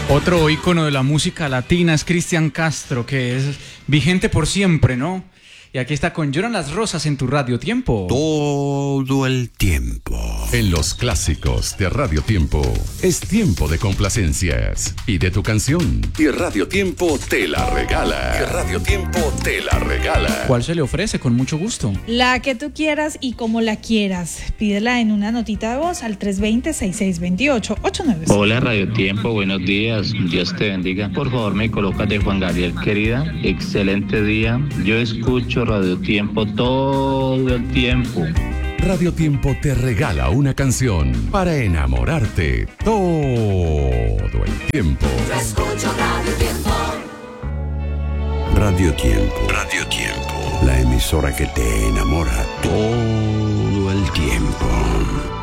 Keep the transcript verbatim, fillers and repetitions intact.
Otro ícono de la música latina es Cristian Castro, que es vigente por siempre, ¿no? Y aquí está con Lloran las Rosas en tu Radio Tiempo. Todo el tiempo. En los clásicos de Radio Tiempo, es tiempo de complacencias y de tu canción. Y Radio Tiempo te la regala. Y Radio Tiempo te la regala. ¿Cuál se le ofrece? Con mucho gusto. La que tú quieras y como la quieras. Pídela en una notita de voz al tres dos cero, seis seis dos ocho, ocho nueve cero. Hola Radio Tiempo, buenos días. Dios te bendiga. Por favor, me colocas de Juan Gabriel, querida. Excelente día. Yo escucho Radio Tiempo todo el tiempo. Radio Tiempo te regala una canción para enamorarte todo el tiempo. Yo escucho Radio Tiempo. Radio Tiempo. Radio Tiempo. La emisora que te enamora todo el tiempo.